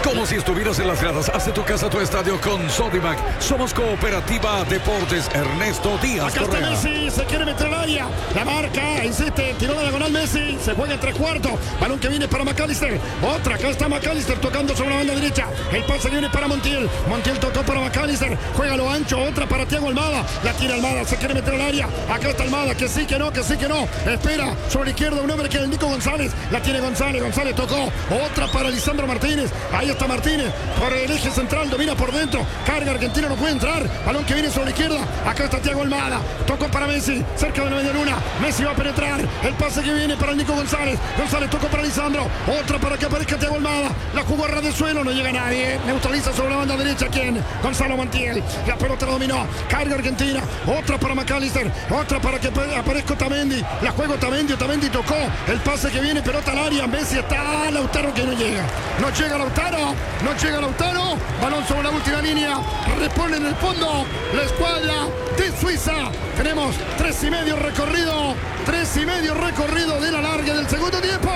Como si estuvieras en las gradas. Hace tu casa tu estadio con Sodimac. Somos Cooperativa Deportes. Ernesto Díaz Acá Correa. está Messi, se quiere meter al área. La marca, insiste, tiró la diagonal Messi. Se juega en 3/4. Balón que viene para McAllister. Otra, acá está McAllister tocando sobre la banda derecha. El pase viene para Montiel. Montiel tocó para McAllister. Juega lo ancho. Otra para Thiago Almada. La tira Almada, se quiere meter al área. Acá está Almada, que sí, que no, que sí, que no. Espera, sobre la izquierda un hombre que es el Nico González. La tiene González. González tocó. Otra para Lisandro Martínez. Ahí está Martínez. Por el eje central, domina por dentro. Carga Argentina, no puede entrar. Balón que viene sobre la izquierda. Acá está Thiago Almada. Tocó para Messi. Cerca de la media luna. Messi va a penetrar. El pase que viene para el Nico González. González tocó para Lisandro. Otra para que aparezca Thiago Almada. La jugó a ras de suelo. No llega nadie. Neutraliza sobre la banda derecha. ¿Quién? Gonzalo Montiel. La pelota la dominó. Carga Argentina. Otra para McAllister. Otra para que aparezca Otamendi. La juega Otamendi. Otamendi tocó. El pase que viene. Pelota al área. Messi está. Lautaro que no llega. No llega Lautaro. No llega Lautaro. Balón sobre la última línea. Repone en el fondo. La escuadra de Suiza. Tenemos 3,5 recorrido. 3,5 recorrido de la larga del segundo tiempo.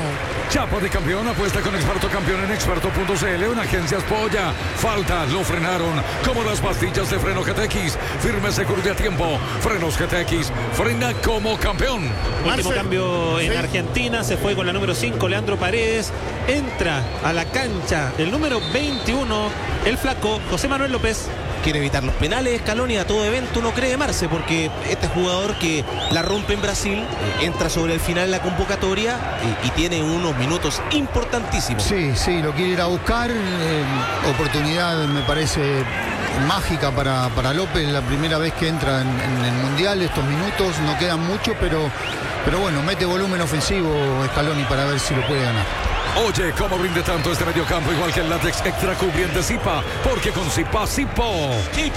Chapa de campeón, apuesta con Experto Campeón en experto.cl, una agencia Polla. Falta, lo frenaron, como las pastillas de freno GTX. Firme, seguro y a tiempo. Frenos GTX, frena como campeón. Último cambio en Argentina, se fue con la número 5, Leandro Paredes. Entra a la cancha el número 21, el flaco José Manuel López. Quiere evitar los penales, Scaloni a todo evento no cree Marce, porque este jugador que la rompe en Brasil, entra sobre el final de la convocatoria y tiene unos minutos importantísimos. Sí, lo quiere ir a buscar. Oportunidad me parece mágica para López, la primera vez que entra en el Mundial. Estos minutos no quedan mucho, pero bueno, mete volumen ofensivo Scaloni para ver si lo puede ganar. Oye, ¿cómo rinde tanto este mediocampo? Igual que el látex extra cubriente Zipa, porque con Zipa, Zipo.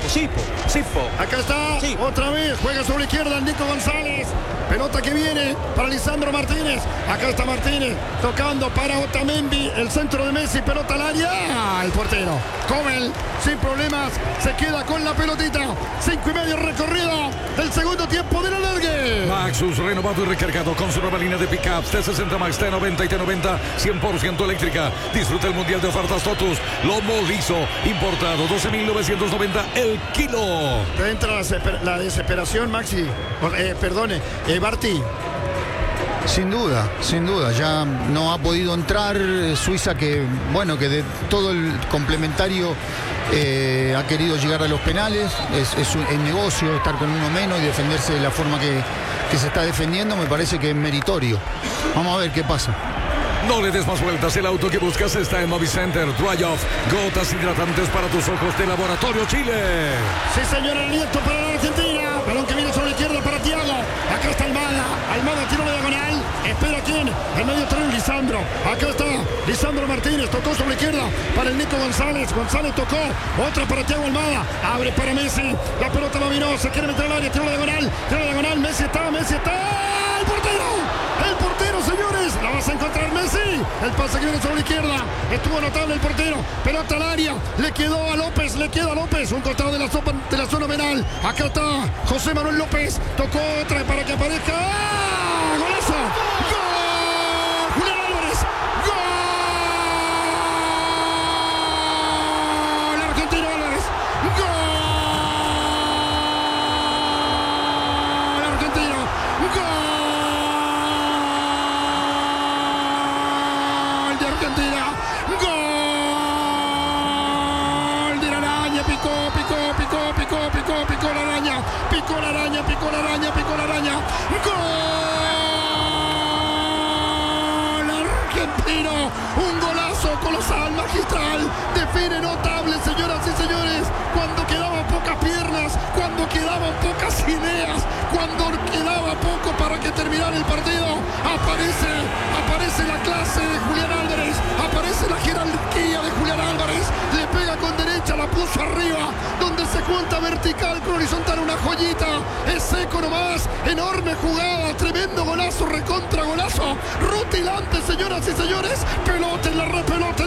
Acá está, Sí. Otra vez, juega sobre la izquierda el Nico González. Pelota que viene para Lisandro Martínez. Acá está Martínez, tocando para Otamendi. El centro de Messi, pelota al área. El portero, Comel, sin problemas, se queda con la pelotita. 5,5 recorrido del segundo tiempo de la largue. Maxus renovado y recargado con su nueva línea de pickups T60 Max, T90 y T90, 100% eléctrica. Disfruta el mundial de ofertas Totus. Lomo liso, importado, 12.990 el kilo. Te entra la desesperación, Maxi. Perdone, Barty. Sin duda, ya no ha podido entrar Suiza, que bueno, que de todo el complementario ha querido llegar a los penales. Es un negocio estar con uno menos y defenderse de la forma que se está defendiendo. Me parece que es meritorio. Vamos a ver qué pasa. No le des más vueltas, el auto que buscas está en Movicenter. Dry Off, gotas hidratantes para tus ojos de Laboratorio Chile. Sí, señor, aliento para la Argentina. Balón que viene sobre la izquierda para Thiago. Acá está Almada. Almada tiro la diagonal. Espera quién. El medio tren Lisandro. Acá está Lisandro Martínez. Tocó sobre la izquierda para el Nico González. González tocó. Otra para Thiago Almada. Abre para Messi. La pelota dominó. Se quiere meter al área. Tiro la diagonal. Messi está. El portero, señores. La vas a encontrar Messi. El pase que viene sobre la izquierda. Estuvo notable el portero. Pelota al área. Le quedó a López. Un costado de la zona penal. Acá está José Manuel López. Tocó otra para que aparezca. ¡Ah! ¡Golazo! ¡Gol! ¡Julián Álvarez! ¡Gol! Argentino Álvarez. ¡Gol! Argentino. ¡Gol! De Argentina. ¡Gol! De la araña. Picó la araña. ¡Gol! Argentino. Un golazo colosal, magistral. Define notable, señoras y señores. Cuando quedaban pocas piernas, cuando quedaban pocas ideas, cuando quedaba poco para que terminara el partido, aparece la clase de Julián Álvarez, aparece la jerarquía de Julián Álvarez. Le pega con derecha, la puso arriba, donde se cuenta vertical con horizontal, una joyita. Es seco nomás, enorme jugada, tremendo golazo, recontra golazo, rutilante, señoras y señores. Pelota en la red, pelota